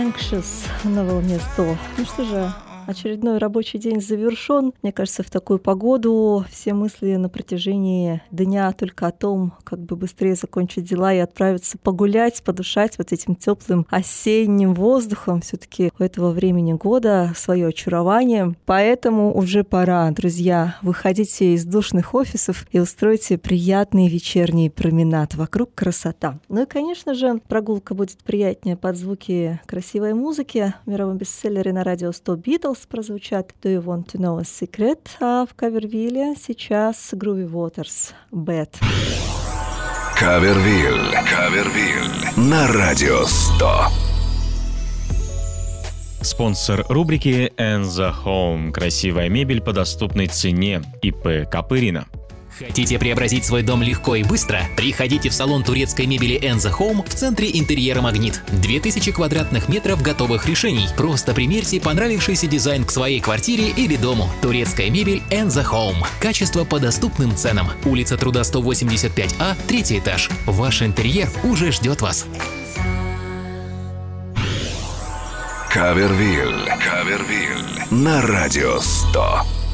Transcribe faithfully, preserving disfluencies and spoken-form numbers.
Anxious на волне сто. Ну что же, очередной рабочий день завершен. Мне кажется, в такую погоду все мысли на протяжении дня только о том, как бы быстрее закончить дела и отправиться погулять, подышать вот этим теплым осенним воздухом. Все-таки у этого времени года свое очарование. Поэтому уже пора, друзья, выходите из душных офисов и устройте приятный вечерний променад. Вокруг красота. Ну и, конечно же, прогулка будет приятнее под звуки красивой музыки. В мировом бестселлере на радио сто Beatles прозвучат Do You Want to Know a Secret? А в Кавервилле сейчас Groovy Waters Bad. Кавервилл, Кавервилл на радио сто. Спонсор рубрики And the Home. Красивая мебель по доступной цене. ИП Копырина. Хотите преобразить свой дом легко и быстро? Приходите в салон турецкой мебели And the Home в центре интерьера «Магнит». две тысячи квадратных метров готовых решений. Просто примерьте понравившийся дизайн к своей квартире или дому. Турецкая мебель And the Home. Качество по доступным ценам. Улица Труда сто восемьдесят пять А, третий этаж. Ваш интерьер уже ждет вас. Кавервилл, Кавервилл на радио сто.